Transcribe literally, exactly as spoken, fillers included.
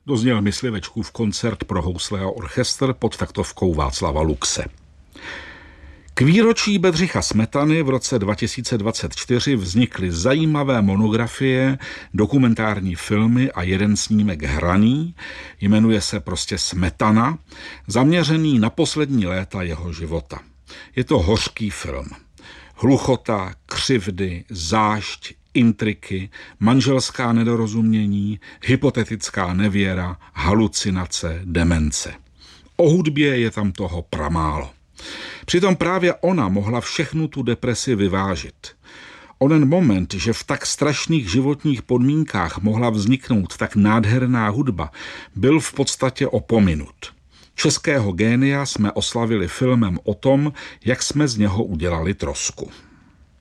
Dozněl Myslivečkův koncert pro housle a orchestr pod taktovkou Václava Luxe. K výročí Bedřicha Smetany v roce dva tisíce dvacet čtyři vznikly zajímavé monografie, dokumentární filmy a jeden snímek hraný, jmenuje se prostě Smetana, zaměřený na poslední léta jeho života. Je to hořký film. Hluchota, křivdy, zášť, intriky, manželská nedorozumění, hypotetická nevěra, halucinace, demence. O hudbě je tam toho pramálo. Přitom právě ona mohla všechnu tu depresi vyvážit. Onen moment, že v tak strašných životních podmínkách mohla vzniknout tak nádherná hudba, byl v podstatě opominut. Českého génia jsme oslavili filmem o tom, jak jsme z něho udělali trosku.